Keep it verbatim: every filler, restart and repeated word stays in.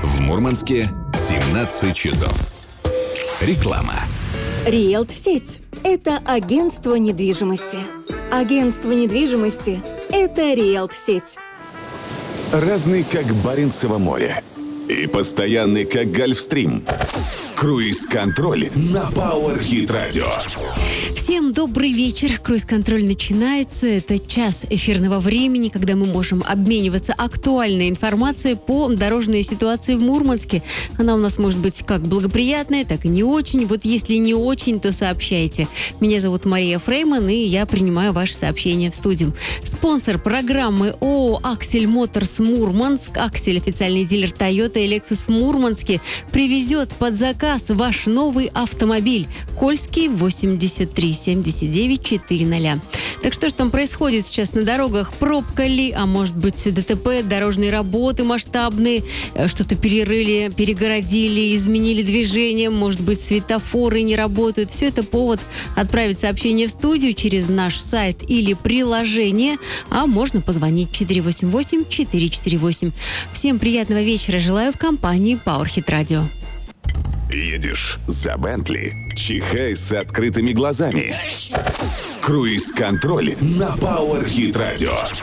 В Мурманске семнадцать часов. Реклама. Риэлт-сеть – это агентство недвижимости. Агентство недвижимости – это Риэлт-сеть. Разный, как Баренцево море. И постоянный, как Гольфстрим. Круиз-контроль на Power Hit Radio. Всем добрый вечер. Круиз-контроль начинается. Это час эфирного времени, когда мы можем обмениваться актуальной информацией по дорожной ситуации в Мурманске. Она у нас может быть как благоприятная, так и не очень. Вот если не очень, то сообщайте. Меня зовут Мария Фрейман, и я принимаю ваши сообщения в студию. Спонсор программы ООО «Аксель Моторс Мурманск». «Аксель» — официальный дилер Toyota и Lexus в Мурманске. Привезет под заказ ваш новый автомобиль. Кольский, восемьдесят три семьдесят девять четыреста. Так что же там происходит сейчас на дорогах? Пробка ли? А может быть ДТП, дорожные работы масштабные? Что-то перерыли, перегородили, изменили движение? Может быть, светофоры не работают? Все это повод отправить сообщение в студию через наш сайт или приложение. А можно позвонить четыре восемь восемь четыре четыре восемь. Всем приятного вечера желаю в компании Power Hit Radio. Едешь за Бентли? Чихай с открытыми глазами. Круиз-контроль на Power Hit Radio.